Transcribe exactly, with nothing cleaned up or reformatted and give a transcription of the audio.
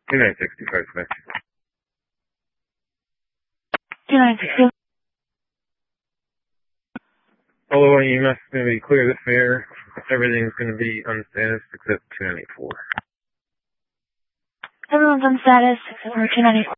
two nine six two five six. two nine six two. Although E M S is going to be clear this fare, everything's going to be on status except two ninety-four. Everyone's on status except for two ninety-four.